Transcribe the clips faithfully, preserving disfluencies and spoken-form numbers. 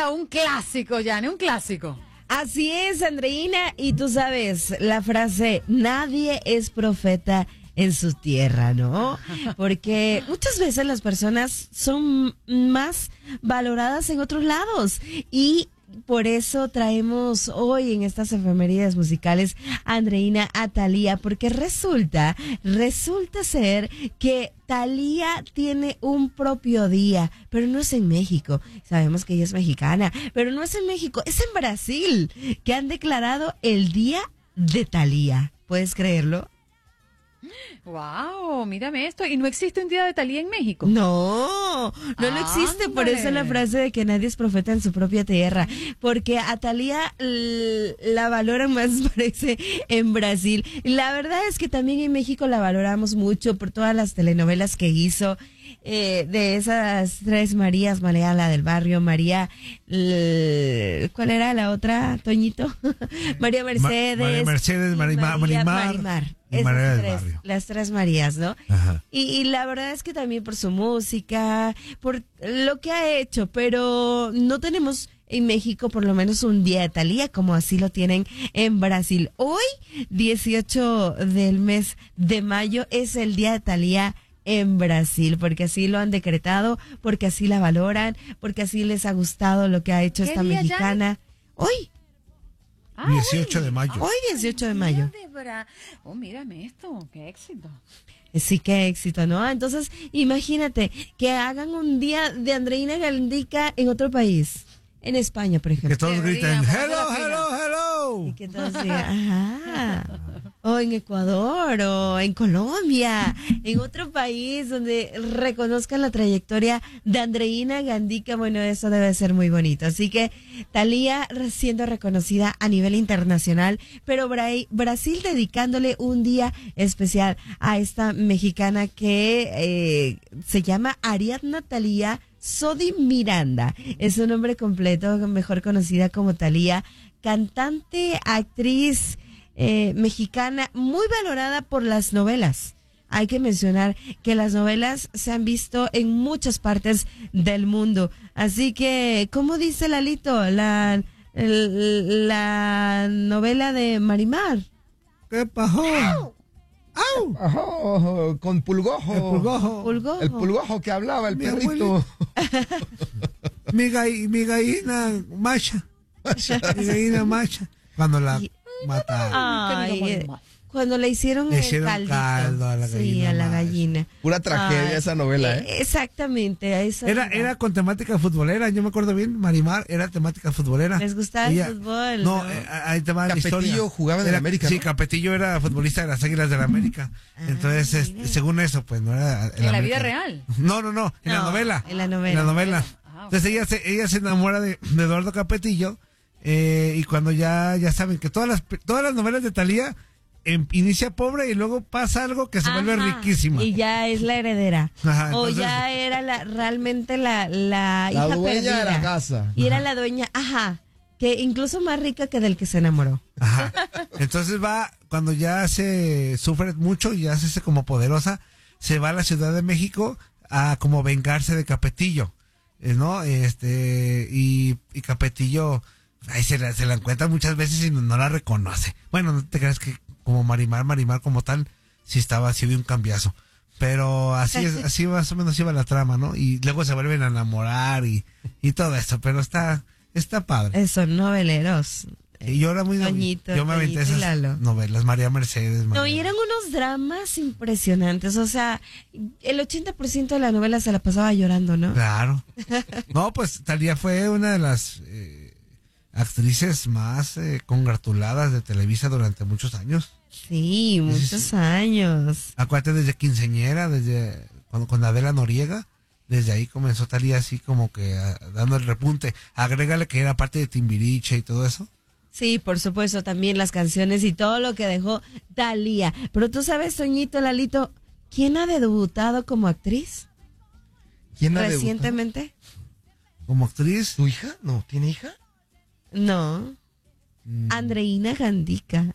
sea, un clásico, Yane, un clásico. Así es, Andreina, y tú sabes la frase, nadie es profeta en su tierra, ¿no? Porque muchas veces las personas son más valoradas en otros lados y por eso traemos hoy en estas efemérides musicales a Andreina a Thalía, porque resulta, resulta ser que Thalía tiene un propio día, pero no es en México. Sabemos que ella es mexicana, pero no es en México, es en Brasil, que han declarado el Día de Thalía. ¿Puedes creerlo? Wow, mírame esto. ¿Y no existe un día de Thalía en México? No, no lo existe. Por eso la frase de que nadie es profeta en su propia tierra. Porque a Thalía l- la valoran más, parece, en Brasil. La verdad es que también en México la valoramos mucho por todas las telenovelas que hizo. Eh, de esas tres Marías, María la del barrio, María, l- ¿cuál era la otra, Toñito? María Mercedes. Ma- María Mercedes, Marimar, María Marimar, Marimar. y Esas María del tres, Barrio. las tres Marías, ¿no? Ajá. Y, y la verdad es que también por su música, por lo que ha hecho, pero no tenemos en México por lo menos un día de Thalía como así lo tienen en Brasil. Hoy, dieciocho del mes de mayo, es el día de Thalía en Brasil, porque así lo han decretado, porque así la valoran, porque así les ha gustado lo que ha hecho ¿Qué esta día ya? mexicana. Hoy, Ah, dieciocho hoy. de mayo. hoy dieciocho de mayo. Día de Bra- Oh, mírame esto, qué éxito. Sí, qué éxito, ¿no? Entonces, imagínate que hagan un día de Andreina Gandica en otro país, en España, por Que ejemplo. todos Que gritan, digan, hello, vamos a la hello, hello. Y que todos digan, ajá. O en Ecuador, o en Colombia, en otro país donde reconozcan la trayectoria de Andreina Gandica. Bueno, eso debe ser muy bonito. Así que Thalía siendo reconocida a nivel internacional, pero Bra- Brasil dedicándole un día especial a esta mexicana que eh, se llama Ariadna Thalía Sodi Miranda. Es su nombre completo, mejor conocida como Thalía, cantante, actriz eh, mexicana, muy valorada por las novelas. Hay que mencionar que las novelas se han visto en muchas partes del mundo. Así que, ¿cómo dice Lalito? La, el- la novela de Marimar. ¿Qué pasó? ¡Au! Ajá, con pulgojo. El pulgojo. Pulgojo. El pulgojo que hablaba, el Mi perrito. Mi, gall- mi gallina macha. Mi gallina macha. Cuando la Y- mataron. Ay, Querido eh, Marimar. cuando le hicieron Le el hicieron caldito. caldo a la Sí, gallina a la macha. gallina. Pura tragedia Ay, esa novela, ¿eh? Exactamente. a esa Era, edad. era con temática futbolera, yo me acuerdo bien, Marimar era temática futbolera. Les gustaba el fútbol, No, ¿no? eh, ahí te va la Capetillo historia. jugaba en el Era- América, Sí, ¿no? Capetillo era futbolista de las Águilas del América. Ah, Entonces, este, mira. según eso, pues no era el ¿En la América. vida real? No, no, no, en la No, novela. en la novela. En la novela. Ah, ok. Entonces ella se, ella se enamora de, de Eduardo Capetillo, eh, y cuando ya, ya saben que todas las, todas las novelas de Thalía em- inicia pobre y luego pasa algo que se vuelve Ajá, riquísima. Y ya es la heredera. Ajá, o entonces- ya era la realmente la, la, La hija dueña perdida. de la casa. Y era la dueña, ajá, que incluso más rica que del que se enamoró. Ajá. Entonces va, cuando ya se sufre mucho y ya se hace como poderosa, se va a la Ciudad de México a como vengarse de Capetillo, eh, ¿no? Este, y, y Capetillo, ahí se la, se la encuentra muchas veces y no, no la reconoce. Bueno, no te creas que como Marimar, Marimar como tal, sí estaba así de un cambiazo. Pero así es, así más o menos iba la trama, ¿no? Y luego se vuelven a enamorar y, y todo eso, pero está, está padre. Eh, Son noveleros. Y yo era muy Toñito, yo me aventé Toñito y esas Lalo. novelas, María Mercedes. No, María- y eran unos dramas impresionantes. O sea, el ochenta por ciento de la novela se la pasaba llorando, ¿no? Claro. No, pues Thalía fue una de las eh, actrices más eh, congratuladas de Televisa durante muchos años. Sí, muchos sí. años. Acuérdate, desde quinceñera, desde cuando con Adela Noriega, desde ahí comenzó Thalía así como que ah, dando el repunte. Agrégale que era parte de Timbiriche y todo eso. Sí, por supuesto, también las canciones y todo lo que dejó Thalía. Pero tú sabes, Toñito, Lalito, ¿quién ha debutado como actriz ¿Quién ha debutado? recientemente? Como actriz, ¿Tu hija? No, ¿tiene hija? No. Andreina Gandica.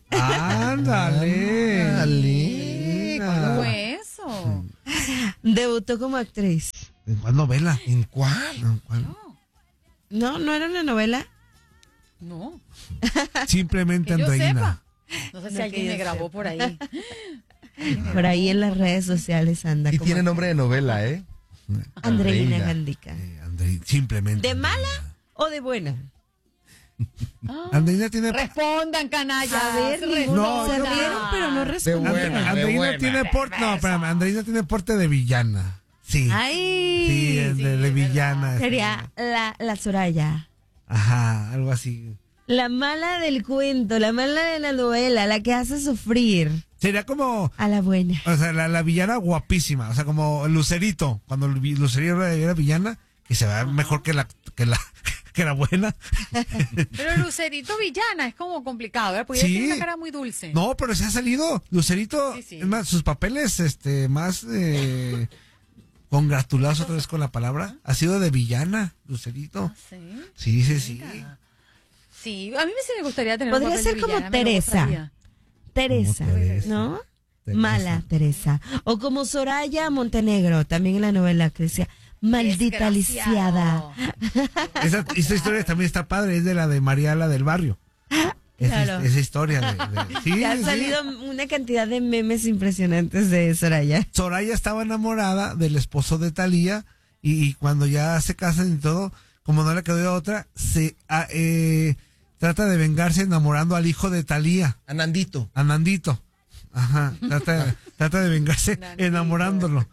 ándale. Ándale. Ah. ¿Cómo fue eso? Debutó como actriz. ¿En cuál novela? ¿En cuál? ¿En cuál? No. No, no era una novela. No, Simplemente que yo Andreina. sepa. No sé si No, alguien que me yo grabó sepa. por ahí. Por ahí en las redes sociales anda. Y como tiene nombre de novela, ¿eh? Andreina Andreina. Gandica. Eh, Andrei- simplemente. ¿De mala Andreina. o de buena? Andreina tiene. Respondan, canallas. A ver, ninguno. No, se yo- rieron, pero no De respondieron. buena, de Andreina buena. tiene porte. No, espérame, Andreina tiene porte de villana. Sí. Ay, Sí, es de, de sí, villana. sería la, la Soraya. Ajá, algo así. La mala del cuento, la mala de la novela, la que hace sufrir Sería como. a la buena. O sea, la, la villana guapísima. O sea, como Lucerito. Cuando Lu- Lucerito era, era villana, que se ve mejor que la, que la, que la buena. Pero Lucerito villana es como complicado, ¿verdad? Porque ella Sí. tiene una cara muy dulce. No, pero se ha salido. Lucerito, Sí, sí. es más, sus papeles, este, más eh, congratulados otra vez con la palabra. Ha sido de villana, Lucerito. ¿Sí? Sí, sí, sí. Sí, a mí me sí me gustaría tener Podría un papel de ser como villana, me lo Teresa. gozaría. Teresa, Como Teresa. ¿no? Teresa. Mala Teresa. O como Soraya Montenegro, también en la novela que decía, maldita Desgraciado. lisiada. Esa, esa historia también está padre, es de la de Mariala del Barrio. Esa, Claro. esa historia de, de- sí, Ya han sí. salido una cantidad de memes impresionantes de Soraya. Soraya estaba enamorada del esposo de Talía y, y cuando ya se casan y todo, como no le quedó de otra, se ah, eh, trata de vengarse enamorando al hijo de Talía, Anandito. a Nandito. Ajá, trata, trata de vengarse Nandito. enamorándolo.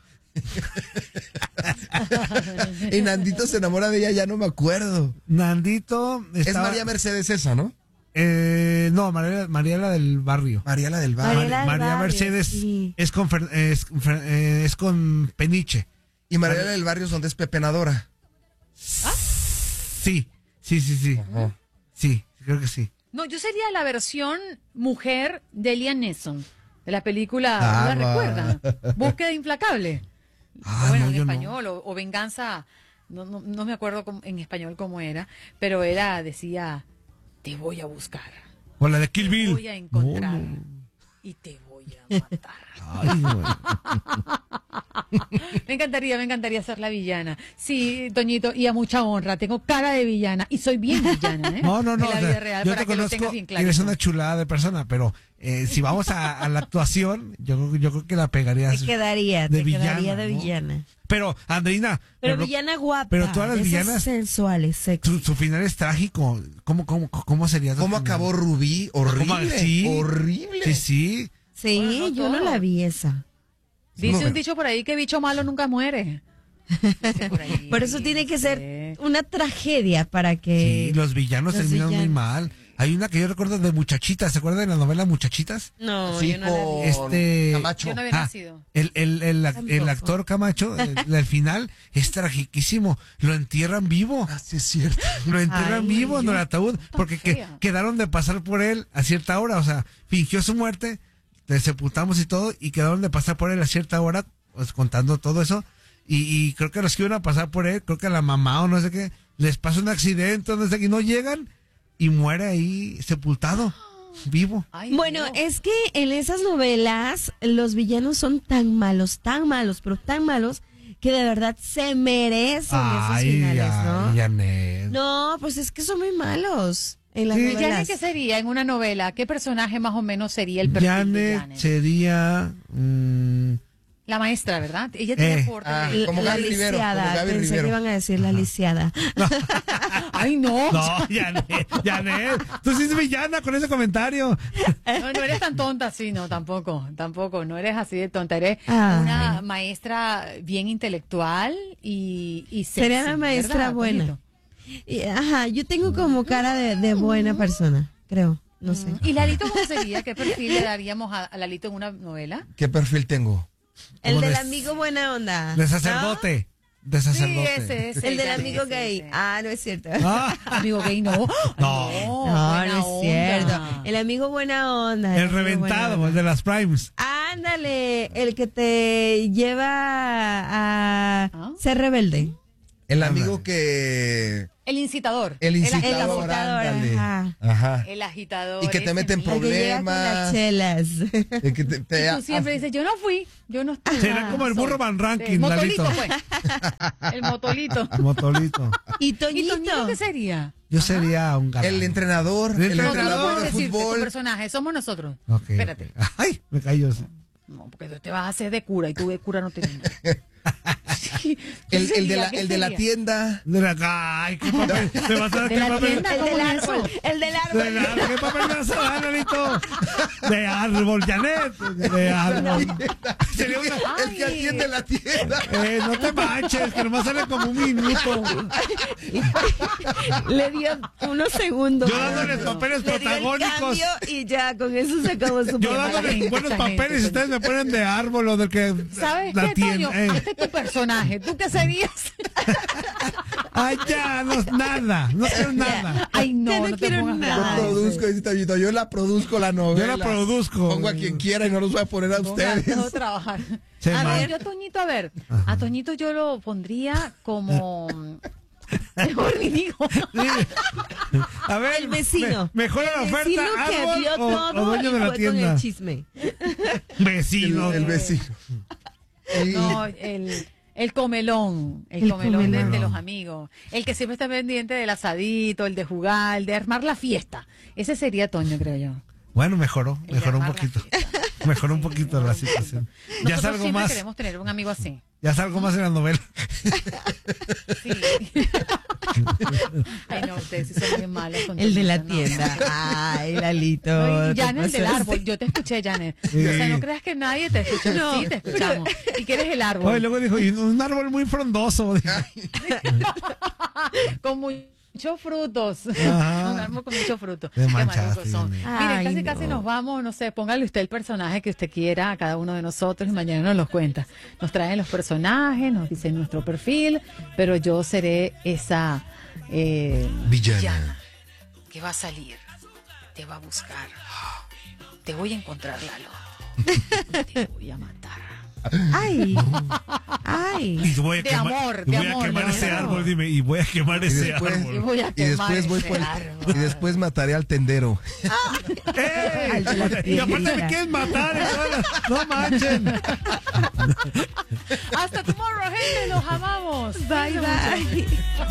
Y Nandito se enamora de ella, ya no me acuerdo. Nandito Es estaba, María Mercedes esa, ¿no? eh, no, María, Mariela del Barrio. María la del Mariela Barrio. del María Barrio, Mercedes sí. es, con, Fer- es, Fer- eh, es con Peniche. Y María la del Barrio es donde es pepenadora. Sí, sí, sí, sí. Ajá. Sí, creo que sí. No, yo sería la versión mujer de Liam Neeson, de la película, Ah, ¿no la va. recuerdan? Búsqueda implacable. Ah, O bueno, no, en yo no. español, o, o venganza, no, no, no me acuerdo cómo- en español cómo era, pero era, decía, te voy a buscar, O la de Kill te Bill. voy a encontrar No, no. y te voy a matar. Ay, güey. Me encantaría, me encantaría ser la villana. Sí, Toñito, y a mucha honra. Tengo cara de villana y soy bien villana, ¿eh? No, no, no. En la o sea, vida real, yo para te que lo conozco tengas bien y claro. eres una chulada de persona, pero eh, si vamos a, a la actuación, yo, creo- yo creo que la pegarías. Te quedaría, de te quedaría villana, de ¿no? villana. Pero, Andreina, Pero pero villana guapa. pero todas las de esas villanas- sensuales, sexy. su, su final es trágico. ¿Cómo, cómo, cómo sería? su ¿Cómo final? acabó Rubí? Horrible. Sí. Horrible. Sí, sí. Sí, Bueno, no yo no todo. la vi esa. Dice No, un bueno. dicho por ahí que bicho malo nunca muere. Dice por ahí, Por eso tiene que ser sí. una tragedia para que... Sí, los villanos los terminan muy villanos. mal. Hay una que yo recuerdo de Muchachitas. ¿Se acuerdan de la novela Muchachitas? No, Sí, yo no la vi. con Este- Camacho. Yo no había Ah, nacido. El, el, el, el Tampoco. actor Camacho, el, el final es tragiquísimo. Lo entierran vivo. Ah, sí es cierto. Lo entierran Ay, vivo en el ataúd porque que- fea. quedaron de pasar por él a cierta hora. O sea, fingió su muerte, le sepultamos y todo, y quedaron de pasar por él a cierta hora, pues contando todo eso. Y, y creo que los que iban a pasar por él, creo que a la mamá o no sé qué, les pasa un accidente, no sé qué, y no llegan y muere ahí sepultado, vivo. Ay, Bueno, Dios. es que en esas novelas los villanos son tan malos, tan malos, pero tan malos que de verdad se merecen esos finales, ¿no? ay, Janet. No, pues es que son muy malos en las Sí. Janet, novelas. ¿qué sería en una novela? ¿Qué personaje más o menos sería el perfil de Janet Janet? sería... mm, La maestra, ¿verdad? Ella tiene Eh. porte Ah, de... como la Gaby Rivero, lisiada, como Gaby pensé Rivero. que iban a decir la lisiada. Ay, no. no, Janet, Janet, tú sí eres villana con ese comentario. No, no eres tan tonta, sí, no, tampoco, tampoco, no eres así de tonta, eres Ay. una maestra bien intelectual y, y sexy, Sería la maestra ¿verdad, buena. Toñito? Y, ajá, yo tengo como cara de, de buena persona, creo, no sé. ¿Y Lalito cómo sería? ¿Qué perfil le daríamos a, a Lalito en una novela? ¿Qué perfil tengo? El Como del de- amigo buena onda. De ¿no? sacerdote. De sacerdote. Sí, ese, ese. El del ese, amigo ese, gay. ese. Ah, no es cierto. Ah, Amigo gay, no. Ay, No. No, buena no es onda. cierto. El amigo buena onda. el amigo buena reventado, onda. el de las primes. Ándale, el que te lleva a ¿Ah? ser rebelde. El amigo que... El incitador. El ag- incitador, El, ándale. ajá. Ajá. el agitador. Y que te ese meten mismo. El que llega con las problemas. chelas. El que te- te- Y tú siempre dices, yo no fui, yo no estuve. Será como el burro Van Rankin, El motolito, Lalito. pues. El motolito. Motolito. ¿Y ¿Y Toñito Toñito? qué sería? Yo sería un galán. el entrenador, El el No, entrenador pero no entrenador puedes de decirte tu fútbol. personaje, somos nosotros. Ok, Espérate. ok. Ay, me cayó. sí. No, porque tú te vas a hacer de cura y tú de cura no te nada. Sí, ¿qué El, el de la, sería? el de la ¿Qué tienda. De la, ay, qué papel. Me vas a dar De qué la papel. tienda. El ¿Cómo del es árbol. eso? El del De árbol. la, ¿qué papel me vas a dar, Lalito? De árbol, Janet. De árbol. Sería una, El que Ay. atiende la tienda. eh, no te manches, que nomás sale como un minuto. Le dio unos segundos. Yo dándoles papeles Le dio el protagónicos. cambio y ya, con eso se acabó su Yo programa. dándoles gente, buenos esta gente, papeles y coño. ustedes me ponen de árbol o del que ¿Sabes la qué, tienda. Toño? eh. Este es tu personaje. ¿Tú qué serías? Ay, ya, no, nada, no quiero nada. Ay, no, Ya no no te quiero pongas nada. bravo. Yo produzco, dice Toñito, yo la produzco la novela. Yo la produzco. Pongo a quien quiera y no los voy a poner a Ponga, ustedes. dejo de trabajar. Se A ma- ver, yo a Toñito, a ver, a Toñito yo lo pondría como... Mejor ni digo. A ver, El vecino. me- mejora la El oferta, vecino que árbol vio o, o todo dueño y de la fue con tienda. el chisme. El, Vecino. el vecino. Y- No, el, el comelón, el, El comelón, de- De, comelón. los amigos, el que siempre está pendiente del asadito, el de jugar, el de armar la fiesta. Ese sería Toño, creo yo. Bueno, mejoró, El de mejoró un armar la poquito. fiesta. Mejoró un poquito la situación. Ya Nosotros salgo siempre más, queremos tener un amigo así. ya salgo más en la novela. Sí. Ay, no, ustedes sí son bien malos. con El de la Toñito, no. tienda. Ay, Lalito. No, y te Janet del pasaste. árbol, yo te escuché, Janet. Sí. O sea, no creas que nadie te escucha. No. Sí, te escuchamos. Y que eres el árbol. Oye, luego dijo, y un árbol muy frondoso. Con muchos frutos. Ajá. Un árbol con muchos frutos. Te Qué manchaste, malucos son. Janet. Miren, Ay, casi no. casi nos vamos, no sé, póngale usted el personaje que usted quiera a cada uno de nosotros y mañana nos los cuenta. Nos traen los personajes, nos dicen nuestro perfil, pero yo seré esa eh, Villana. que va a salir, te va a buscar, te voy a encontrar, Lalo, te voy a matar. Ay. Ay. Y voy a De quemar, amor, y de voy amor, a quemar de ese amor. árbol, dime, y voy a quemar Y ese después- Y árbol. voy a Y quemar después voy ese por el- árbol. y después mataré al tendero. ¡Ey! Al de la Y aparte me tienda. quieren matar. y todas las- No manchen. Hasta tomorrow, gente, los amamos. Bye, Cuídense mucho. bye.